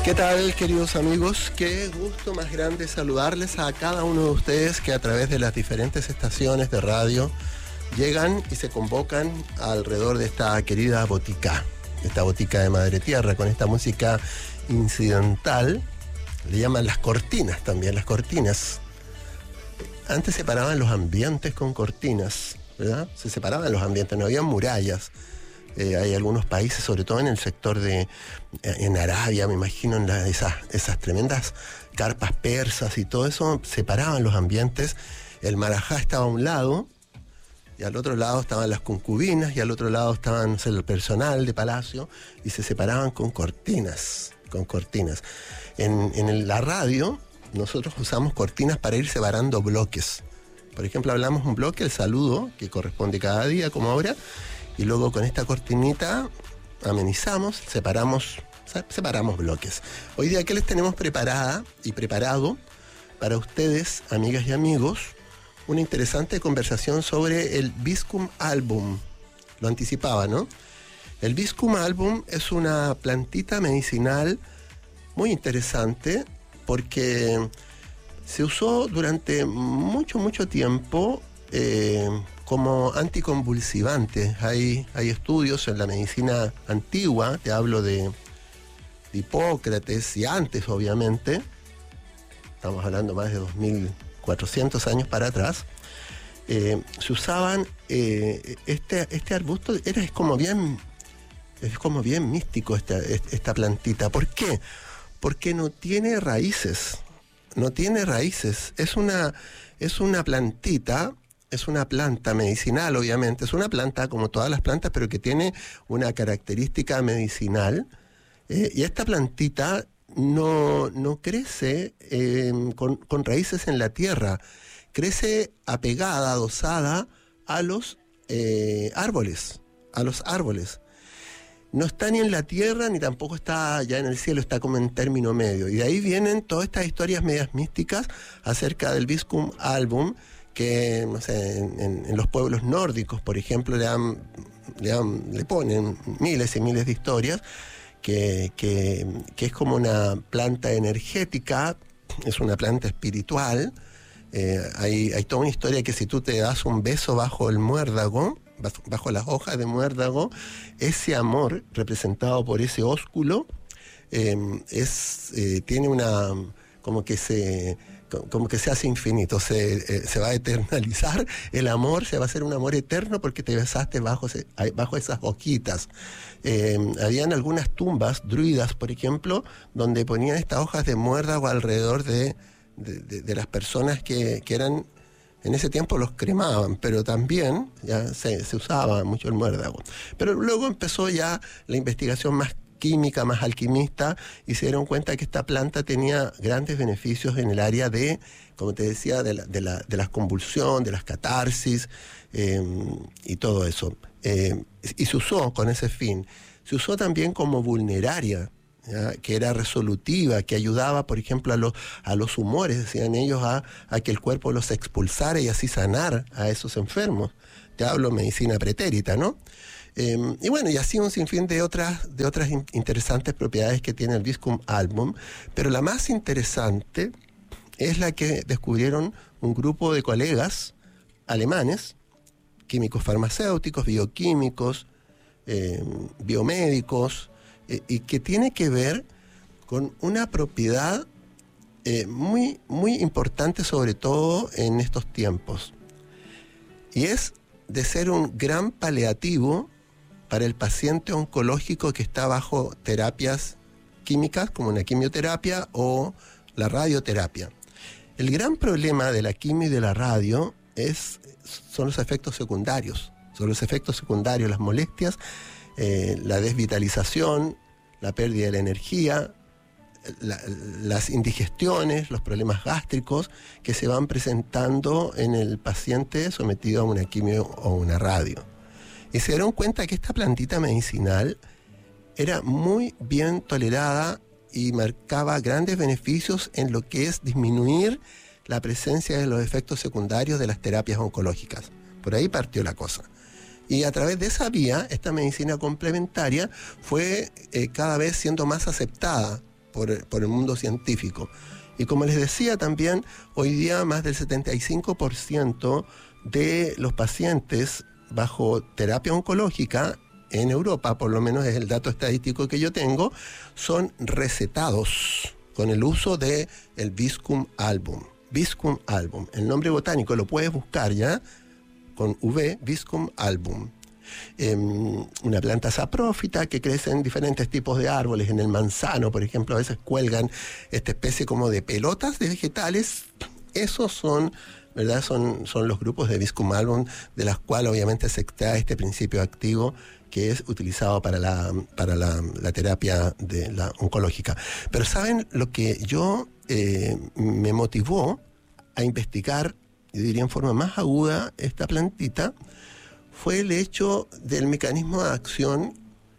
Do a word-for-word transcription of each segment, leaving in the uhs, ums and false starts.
¿Qué tal, queridos amigos? Qué gusto más grande saludarles a cada uno de ustedes que a través de las diferentes estaciones de radio llegan y se convocan alrededor de esta querida botica, esta botica de Madre Tierra, con esta música incidental. Le llaman las cortinas también, las cortinas. Antes separaban los ambientes con cortinas, ¿verdad? Se separaban los ambientes, no había murallas. Eh, hay algunos países, sobre todo en el sector de, en Arabia, me imagino, en la, esas, esas tremendas carpas persas y todo eso, separaban los ambientes. El marajá estaba a un lado, y al otro lado estaban las concubinas, y al otro lado estaban, no sé, el personal de palacio, y se separaban con cortinas, con cortinas. En, en la radio, nosotros usamos cortinas para ir separando bloques. Por ejemplo, hablamos un bloque, el saludo, que corresponde cada día, como ahora, y luego con esta cortinita amenizamos, separamos, separamos bloques. Hoy día, ¿qué les tenemos preparada y preparado para ustedes, amigas y amigos? Una interesante conversación sobre el Viscum album. Lo anticipaba, ¿no? El Viscum album es una plantita medicinal muy interesante porque se usó durante mucho, mucho tiempo eh, como anticonvulsivante. Hay, hay estudios en la medicina antigua, te hablo de, de Hipócrates y antes, obviamente, estamos hablando más de dos mil cuatrocientos años para atrás, eh, se usaban, eh, este, este arbusto era, es como bien, es como bien místico esta, esta plantita. ¿Por qué? Porque no tiene raíces, no tiene raíces, es una, es una plantita. Es una planta medicinal, obviamente. Es una planta como todas las plantas, pero que tiene una característica medicinal. Eh, y esta plantita no, no crece eh, con, con raíces en la tierra. Crece apegada, adosada a los eh, árboles. A los árboles. No está ni en la tierra, ni tampoco está ya en el cielo, está como en término medio. Y de ahí vienen todas estas historias medias místicas acerca del Viscum album, que no sé, en, en los pueblos nórdicos, por ejemplo, le, dan, le, dan, le ponen miles y miles de historias, que, que, que es como una planta energética, es una planta espiritual. Eh, hay, hay toda una historia que si tú te das un beso bajo el muérdago, bajo las hojas de muérdago, ese amor representado por ese ósculo eh, es, eh, tiene una, como que se... como que se hace infinito, se, eh, se va a eternalizar el amor, se va a hacer un amor eterno porque te besaste bajo, ese, bajo esas hojitas. Eh, habían algunas tumbas druidas, por ejemplo, donde ponían estas hojas de muérdago alrededor de, de, de, de las personas que, que eran, en ese tiempo los cremaban, pero también ya se, se usaba mucho el muérdago. Pero luego empezó ya la investigación más química, más alquimista, y se dieron cuenta que esta planta tenía grandes beneficios en el área de, como te decía, de la, de la, de las convulsiones, de las catarsis eh, y todo eso. Eh, y se usó con ese fin. Se usó también como vulneraria, ¿ya? Que era resolutiva, que ayudaba, por ejemplo, a los, a los humores, decían ellos, a, a que el cuerpo los expulsara y así sanar a esos enfermos. Te hablo medicina pretérita, ¿no? Eh, y bueno, y así un sinfín de otras, de otras in- interesantes propiedades que tiene el Viscum album, pero la más interesante es la que descubrieron un grupo de colegas alemanes, químicos farmacéuticos, bioquímicos, eh, biomédicos, eh, y que tiene que ver con una propiedad eh, muy, muy importante, sobre todo en estos tiempos, y es de ser un gran paliativo para el paciente oncológico que está bajo terapias químicas, como una quimioterapia o la radioterapia. El gran problema de la quimio y de la radio es, son los efectos secundarios. Son los efectos secundarios, las molestias, eh, la desvitalización, la pérdida de la energía, la, las indigestiones, los problemas gástricos que se van presentando en el paciente sometido a una quimio o una radio. Y se dieron cuenta que esta plantita medicinal era muy bien tolerada y marcaba grandes beneficios en lo que es disminuir la presencia de los efectos secundarios de las terapias oncológicas. Por ahí partió la cosa. Y a través de esa vía, esta medicina complementaria fue eh, cada vez siendo más aceptada por, por el mundo científico. Y como les decía también, hoy día más del setenta y cinco por ciento de los pacientes bajo terapia oncológica en Europa, por lo menos es el dato estadístico que yo tengo, son recetados con el uso de el Viscum album. Viscum album, el nombre botánico lo puedes buscar ya, con V, Viscum album. Eh, una planta saprófita que crece en diferentes tipos de árboles. En el manzano, por ejemplo, a veces cuelgan esta especie como de pelotas de vegetales. Esos son, ¿verdad? Son, son los grupos de Viscum album, de las cuales obviamente se extrae este principio activo que es utilizado para la, para la, la terapia de la oncológica. Pero ¿saben lo que yo eh, me motivó a investigar, yo diría en forma más aguda, esta plantita? Fue el hecho del mecanismo de acción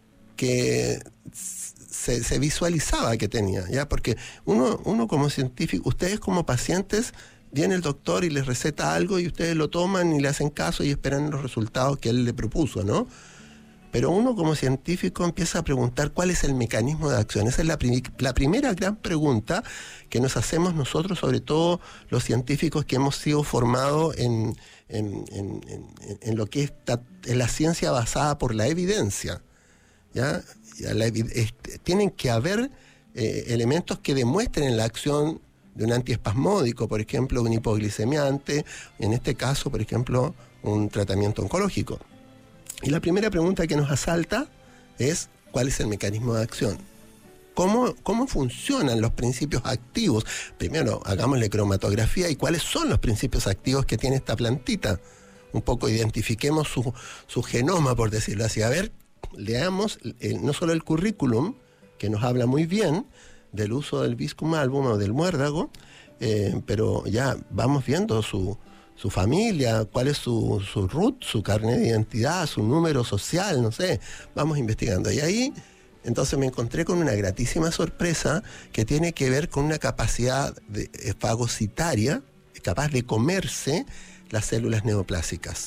que se, se visualizaba que tenía, ¿ya? Porque uno, uno como científico, ustedes como pacientes, viene el doctor y les receta algo y ustedes lo toman y le hacen caso y esperan los resultados que él le propuso, ¿no? Pero uno como científico empieza a preguntar cuál es el mecanismo de acción. Esa es la, prim- la primera gran pregunta que nos hacemos nosotros, sobre todo los científicos que hemos sido formados en, en, en, en, en lo que es, en la ciencia basada por la evidencia, ¿ya? La evi- es, tienen que haber eh, elementos que demuestren la acción de un antiespasmódico, por ejemplo, un hipoglicemiante, en este caso, por ejemplo, un tratamiento oncológico. Y la primera pregunta que nos asalta es ¿cuál es el mecanismo de acción? ¿Cómo, cómo funcionan los principios activos? Primero, hagámosle cromatografía y cuáles son los principios activos que tiene esta plantita. Un poco identifiquemos su, su genoma, por decirlo así. A ver, leamos el, no solo el currículum, que nos habla muy bien del uso del Viscum album o del muérdago, eh, pero ya vamos viendo su... su familia, cuál es su, su root, su carnet de identidad, su número social, no sé, vamos investigando. Y ahí, entonces me encontré con una gratísima sorpresa que tiene que ver con una capacidad de, eh, fagocitaria, capaz de comerse las células neoplásicas.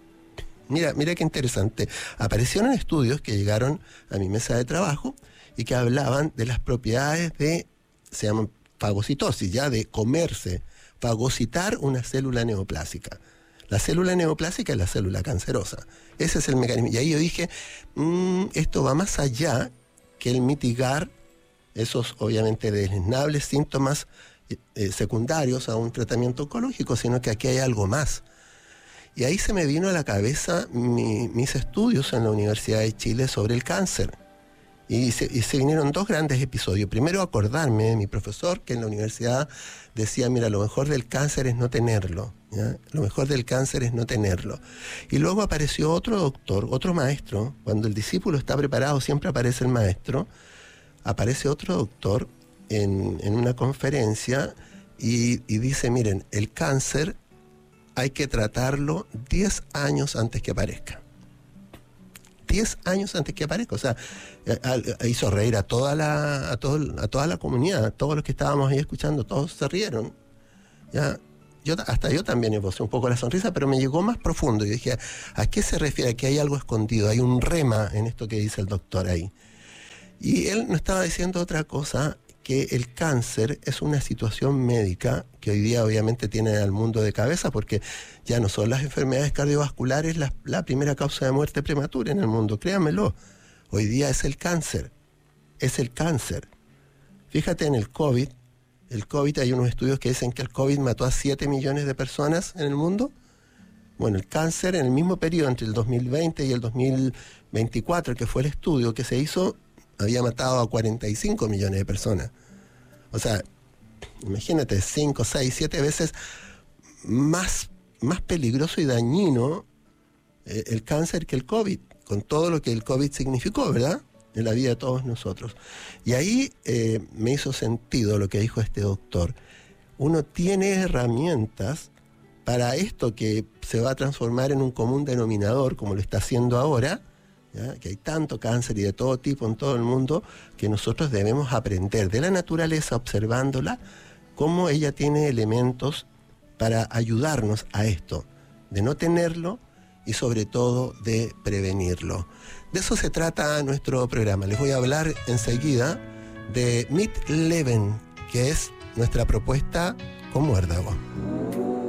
Mira, mira qué interesante. Aparecieron estudios que llegaron a mi mesa de trabajo y que hablaban de las propiedades de, se llaman fagocitosis, ya de comerse, fagocitar una célula neoplásica. La célula neoplásica es la célula cancerosa. Ese es el mecanismo. Y ahí yo dije, mmm, esto va más allá que el mitigar esos, obviamente, deleznables síntomas eh, secundarios a un tratamiento oncológico, sino que aquí hay algo más. Y ahí se me vino a la cabeza mi, mis estudios en la Universidad de Chile sobre el cáncer. Y se, y se vinieron dos grandes episodios. Primero, acordarme de mi profesor que en la universidad decía, mira, lo mejor del cáncer es no tenerlo, ¿ya? Lo mejor del cáncer es no tenerlo. Y luego apareció otro doctor, otro maestro. Cuando el discípulo está preparado, siempre aparece el maestro. Aparece otro doctor en, en una conferencia y, y dice, miren, el cáncer hay que tratarlo diez años antes que aparezca. diez años antes que aparezca, o sea, hizo reír a toda la a, todo, a toda la comunidad, a todos los que estábamos ahí escuchando, todos se rieron. Ya, yo, hasta yo también esbocé un poco la sonrisa, pero me llegó más profundo y dije, ¿a qué se refiere? Que hay algo escondido, hay un rema en esto que dice el doctor ahí. Y él nos estaba diciendo otra cosa, que el cáncer es una situación médica que hoy día obviamente tiene al mundo de cabeza, porque ya no son las enfermedades cardiovasculares la, la primera causa de muerte prematura en el mundo, créanmelo. Hoy día es el cáncer, es el cáncer. Fíjate en el COVID, el COVID, hay unos estudios que dicen que el COVID mató a siete millones de personas en el mundo. Bueno, el cáncer en el mismo periodo entre el dos mil veinte y el dos mil veinticuatro, que fue el estudio que se hizo, había matado a cuarenta y cinco millones de personas. O sea, imagínate, cinco, seis, siete veces más, más peligroso y dañino eh, el cáncer que el COVID, con todo lo que el COVID significó, ¿verdad?, en la vida de todos nosotros. Y ahí eh, me hizo sentido lo que dijo este doctor. Uno tiene herramientas para esto que se va a transformar en un común denominador, como lo está haciendo ahora, ¿ya? Que hay tanto cáncer y de todo tipo en todo el mundo, que nosotros debemos aprender de la naturaleza, observándola, cómo ella tiene elementos para ayudarnos a esto, de no tenerlo y sobre todo de prevenirlo. De eso se trata nuestro programa. Les voy a hablar enseguida de Meat Leven, que es nuestra propuesta con muérdago.